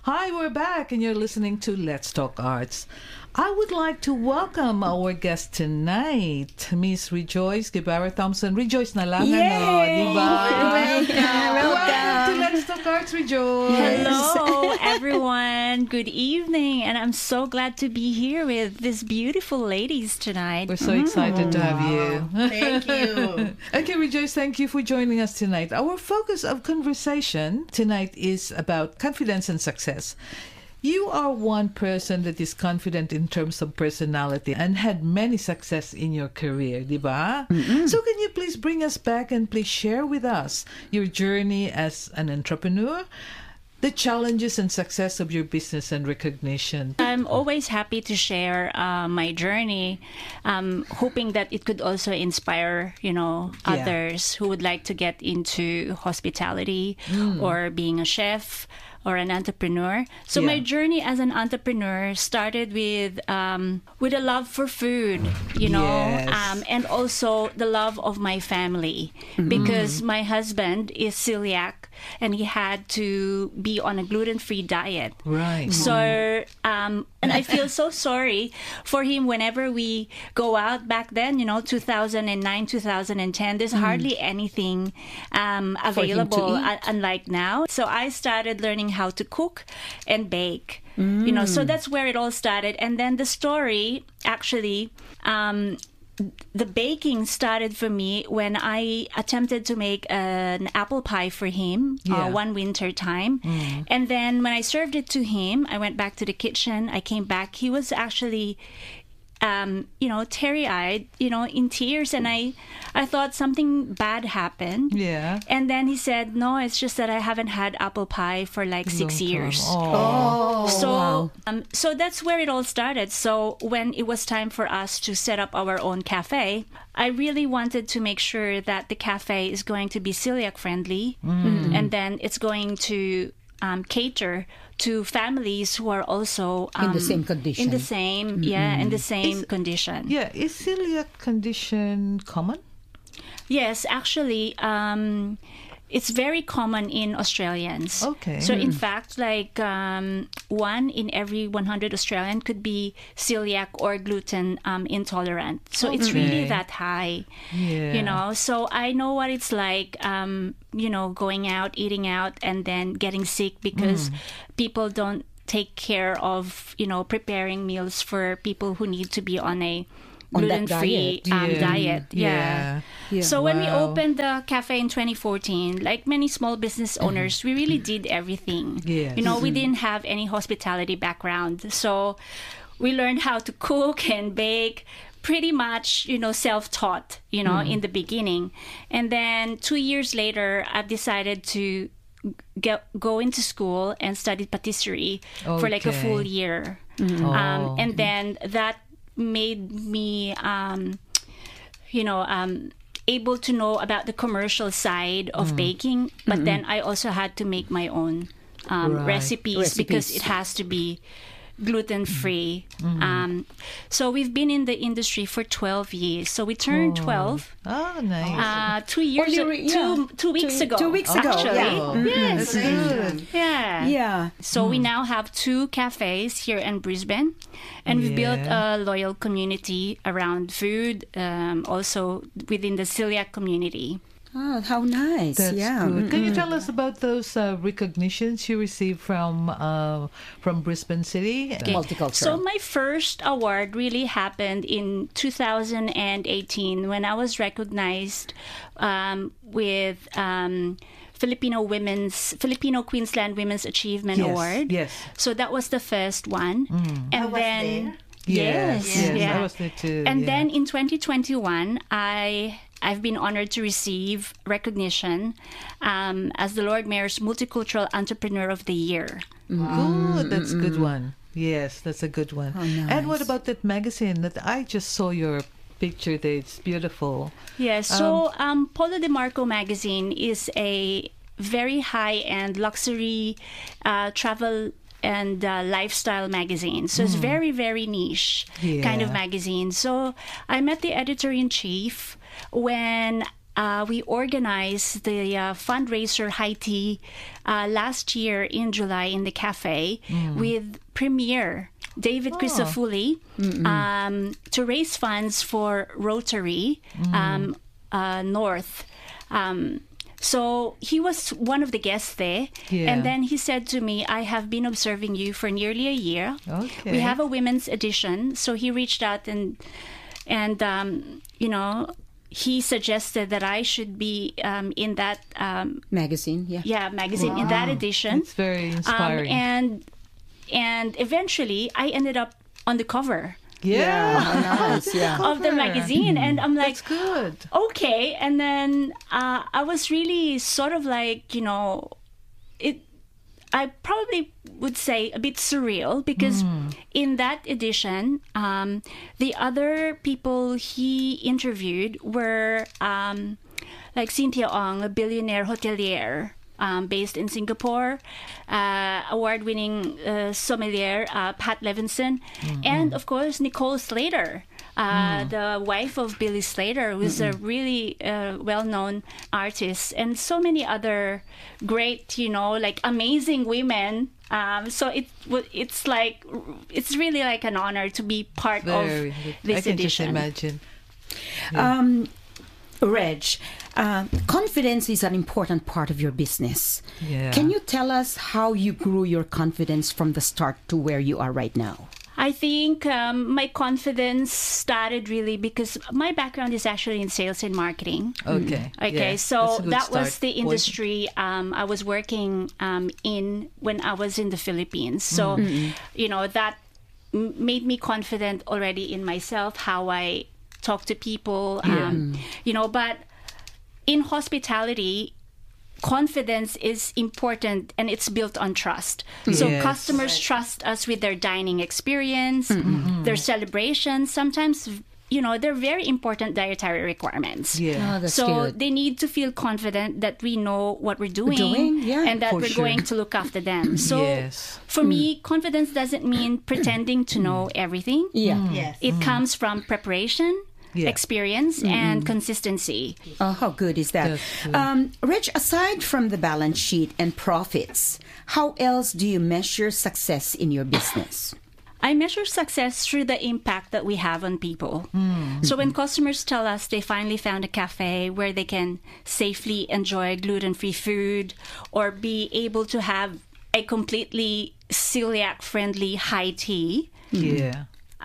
Hi, we're back, and you're listening to Let's Talk Arts. I would like to welcome our guest tonight, Miss Rejoice Guevara-Thompson. Rejoice na lang, Yay! di ba? Welcome to Let's Talk Arts, Rejoice. Hello, everyone. Good evening, and I'm so glad to be here with these beautiful ladies tonight. We're so excited to have you. Thank you. Okay, Rejoice, thank you for joining us tonight. Our focus of conversation tonight is about confidence and success. You are one person that is confident in terms of personality and had many success in your career, di ba? So can you please bring us back and please share with us your journey as an entrepreneur, the challenges and success of your business and recognition? I'm always happy to share my journey, hoping that it could also inspire, others who would like to get into hospitality or being a chef or an entrepreneur. So my journey as an entrepreneur started with a love for food, and also the love of my family, because my husband is celiac and he had to be on a gluten-free diet. Right. So, and I feel so sorry for him whenever we go out back then, 2009, 2010, there's hardly anything available, unlike now. So I started learning how to cook and bake, so that's where it all started. And then the story, actually, the baking started for me when I attempted to make an apple pie for him one winter time. And then when I served it to him, I went back to the kitchen. I came back. He was actually, teary-eyed, in tears. And I thought something bad happened. Yeah. And then he said, no, it's just that I haven't had apple pie for like 6 years. So that's where it all started. So when it was time for us to set up our own cafe, I really wanted to make sure that the cafe is going to be celiac friendly, and then it's going to cater to families who are also in the same condition. In the same condition. Yeah, is celiac condition common? Yes, actually, it's very common in Australians. Okay. So in fact, like 1 in every 100 Australian could be celiac or gluten intolerant. So it's really that high, So I know what it's like, going out, eating out, and then getting sick because people don't take care of, preparing meals for people who need to be on a gluten-free diet. Yeah. So when we opened the cafe in 2014, like many small business owners, we really did everything. Yes. We didn't have any hospitality background. So we learned how to cook and bake, pretty much, self-taught, in the beginning. And then 2 years later, I've decided to go into school and study patisserie for like a full year. And then that made me, able to know about the commercial side of baking. But then I also had to make my own recipes because it has to be gluten-free. So we've been in the industry for 12 years. So we turned 12. Oh, nice. 2 years, two weeks ago. 2 weeks ago, actually. Yes. That's good. Yeah. So we now have 2 cafes here in Brisbane, and we've built a loyal community around food, also within the celiac community. Oh, how nice. That's good. Can you tell us about those recognitions you received from Brisbane City? Okay. Multicultural. So my first award really happened in 2018 when I was recognized with Filipino Queensland Women's Achievement Award. Yes. So that was the first one. And then Yes. I was there too. And then in 2021, I've been honored to receive recognition as the Lord Mayor's Multicultural Entrepreneur of the Year. Good. That's a good one. Yes, that's a good one. Oh, nice. And what about that magazine that I just saw your picture there? It's beautiful. Yes. So Polo de Marco magazine is a very high-end luxury travel and lifestyle magazine. So it's very, very niche kind of magazine. So I met the editor-in-chief when we organized the fundraiser high tea last year in July in the cafe with Premier David Crisafulli to raise funds for Rotary North. So he was one of the guests there. Yeah. And then he said to me, I have been observing you for nearly a year. Okay. We have a women's edition. So he reached out and you know, he suggested that I should be in that Magazine, yeah. magazine in that edition. It's very inspiring. And eventually I ended up on the cover Nice, yeah. of the magazine, and I'm like, That's good. okay. And then I was really sort of like, you know, I probably would say a bit surreal because in that edition, the other people he interviewed were like Cynthia Ong, a billionaire hotelier based in Singapore, award-winning sommelier Pat Levinson, and of course Nicole Slater, the wife of Billy Slater, who's a really well-known artist, and so many other great, you know, like amazing women. So it's really like an honor to be part Very of good. this I can edition. just imagine. Reg, confidence is an important part of your business. Yeah. Can you tell us how you grew your confidence from the start to where you are right now? I think my confidence started really because my background is actually in sales and marketing. Okay. Okay, Yeah, so that's a good that was start the point. industry I was working in when I was in the Philippines. So, you know, that made me confident already in myself, how I talk to people, you know, but in hospitality, confidence is important and it's built on trust. So Yes. customers trust us with their dining experience, their celebrations. Sometimes, you know, they're very important dietary requirements. Yeah. Oh, that's So good. they need to feel confident that we know what we're doing, yeah, and that for we're sure. going to look after them. So Yes. for me, confidence doesn't mean pretending to know everything. Yeah. Yes. It comes from preparation, Yeah. experience, and consistency. Oh, how good is that? That's good. Reg, aside from the balance sheet and profits, how else do you measure success in your business? I measure success through the impact that we have on people. So when customers tell us they finally found a cafe where they can safely enjoy gluten-free food or be able to have a completely celiac-friendly high tea, Yeah.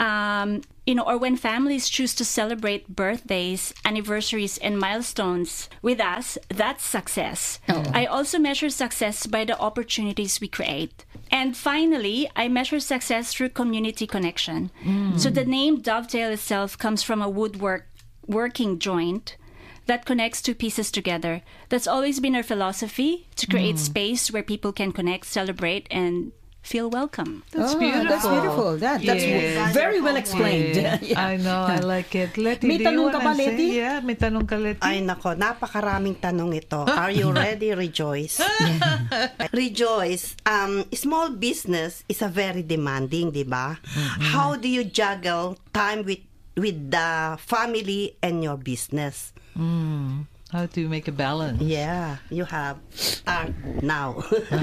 you know, or when families choose to celebrate birthdays, anniversaries, and milestones with us, that's success. I also measure success by the opportunities we create. And finally, I measure success through community connection. So the name Dovetail itself comes from a working joint that connects two pieces together. That's always been our philosophy, to create space where people can connect, celebrate, and feel welcome. That's beautiful. That's beautiful. That's Yes. very well explained. Yeah. I know. I like it. Letty, May do you tanong ka wanna ba, say? Letty? Yeah, may tanong ka, Letty. Ay nako, napakaraming tanong ito. Are you ready, Rejoice? Rejoice, small business is a very demanding, di ba? How do you juggle time with the family and your business? How to make a balance? Yeah, you have. Start now.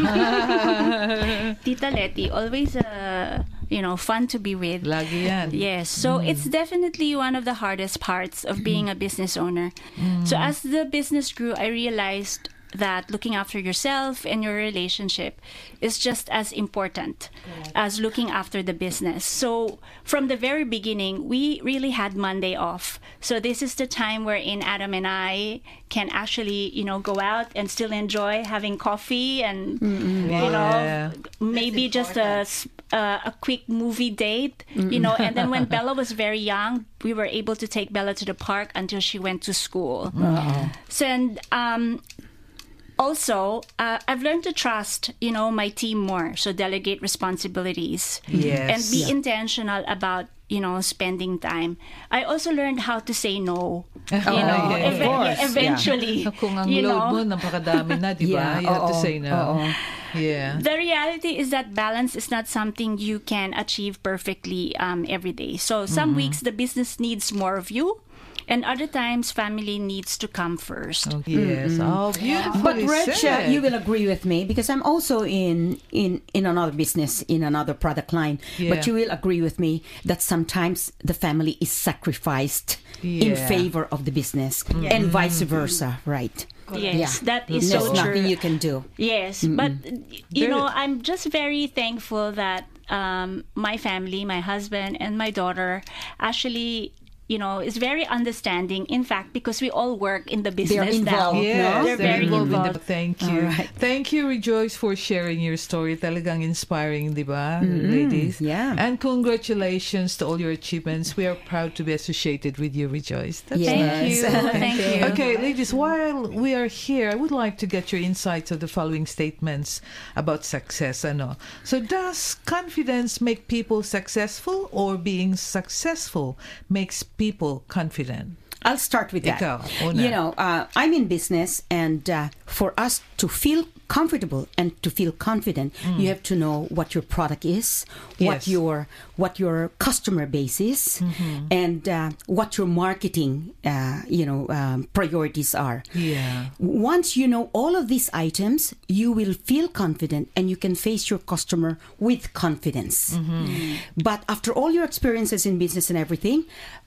Tita Letty, always fun to be with. Lagi yan. Yes, so it's definitely one of the hardest parts of being a business owner. So as the business grew, I realized that looking after yourself and your relationship is just as important as looking after the business. So from the very beginning, we really had Monday off. So this is the time wherein Adam and I can actually, go out and still enjoy having coffee and, Yeah. maybe just a quick movie date, and then when Bella was very young, we were able to take Bella to the park until she went to school. So, and also, I've learned to trust, my team more. So delegate responsibilities Yes. and be intentional about, spending time. I also learned how to say no. of course, Eventually, Kung ang load mo, napakadami na, di ba? Yeah, You have to oo, say no. oo. Yeah. The reality is that balance is not something you can achieve perfectly every day. So some weeks the business needs more of you, And other times, family needs to come first. Oh, yes. Oh, beautiful. But Reg, you will agree with me because I'm also in another business, in another product line. Yeah. But you will agree with me that sometimes the family is sacrificed in favor of the business, and vice versa, right? Yes, that is There's so nothing true. you can do. Yes, but I'm just very thankful that my family, my husband, and my daughter actually, is very understanding. In fact, because we all work in the business now. involved. Yes, They're very involved. Thank you. Alright. Thank you, Rejoice, for sharing your story. Talagang inspiring, di ba, ladies? Yeah. And congratulations to all your achievements. We are proud to be associated with you, Rejoice. That's Yes. Thank you. Thank you. Okay, ladies, while we are here, I would like to get your insights of the following statements about success. So does confidence make people successful, or being successful makes people confident? I'll start with that. Ikaw, una. I'm in business, and for us to feel comfortable and to feel confident, you have to know what your product is, what Yes. your customer base is, and what your marketing priorities are. Yeah. Once you know all of these items, you will feel confident and you can face your customer with confidence. But after all your experiences in business and everything,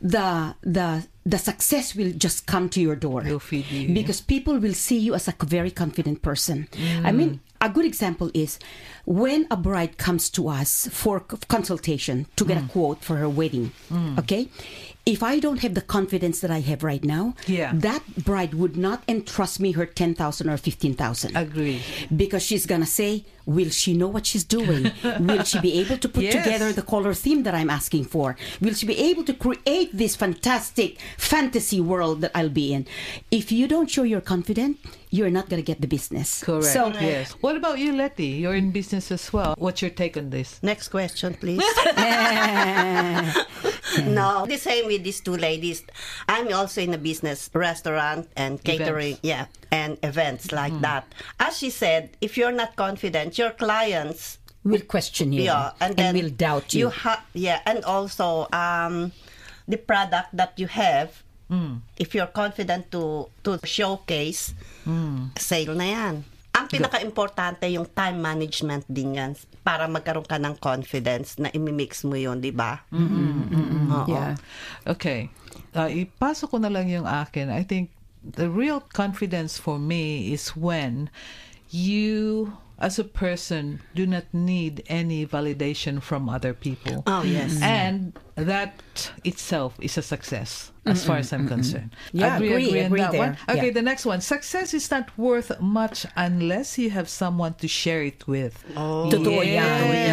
the success will just come to your door. Will feed you. Because people will see you as a very confident person. I mean, a good example is when a bride comes to us for consultation to get a quote for her wedding, okay? If I don't have the confidence that I have right now, that bride would not entrust me her 10,000 or 15,000. Agree. Because she's going to say, will she know what she's doing? Will she be able to put Yes. together the color theme that I'm asking for? Will she be able to create this fantastic fantasy world that I'll be in? If you don't show you're confident, you're not going to get the business. Correct. So, yes. What about you, Letty? You're in business as well. What's your take on this? Next question, please. No, the same with these two ladies. I'm also in a business, restaurant and catering, and events like that. As she said, if you're not confident, your clients will question you and then will doubt you. And also the product that you have, if you're confident to showcase, sale na yan. Ang pinaka-importante yung time management din yan para magkaroon ka ng confidence na imimix mo yun, di ba? Yeah. Okay. Ipasok ko na lang yung akin. I think the real confidence for me is when you, as a person, do not need any validation from other people. Oh, yes. And that itself is a success, as far as I'm concerned. Yeah, agree on that there. one. Okay, Yeah. the next one. Success is not worth much unless you have someone to share it with. Totoo yan,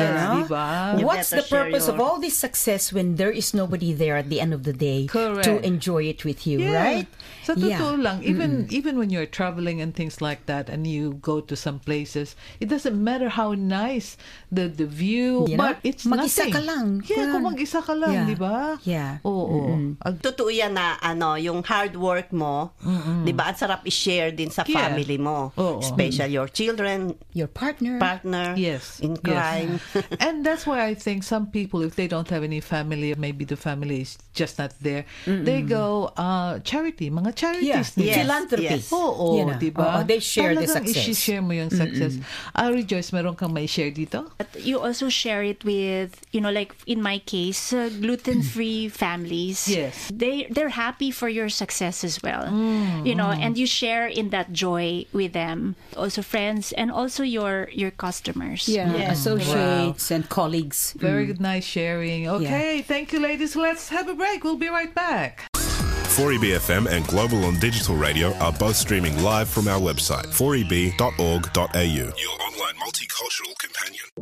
diba? You What's better the purpose share of all this success when there is nobody there at the end of the day Correct. to enjoy it with you, right? Sa totoo lang, even when you're traveling and things like that, and you go to some places, it doesn't matter how nice the view, but it's mag-isa nothing. ka lang. Yeah, kung mag-isa ka lang, di ba? Yeah. Oo. Totoo yan na yung hard work mo, di ba? Ang sarap i-share din sa family mo. Oo. Especially your children, Your partner. Yes. in crime. And that's why I think some people, if they don't have any family, maybe the family is just not there, they go charity, mga charities. Yeah. nila. Philanthropy. Yes. Oo, You know, diba? they share the Talagang success. i-share mo yung success. Rejoice, meron kang may share dito? But you also share it with, like in my case, gluten-free families. Yes. They're happy for your success as well. And you share in that joy with them. Also friends and also your customers. Yeah. Yes. Associates and colleagues. Very good, nice sharing. Okay, thank you, ladies. Let's have a break. We'll be right back. 4EBFM and Global on Digital Radio are both streaming live from our website, 4eb.org.au. Your online multicultural companion.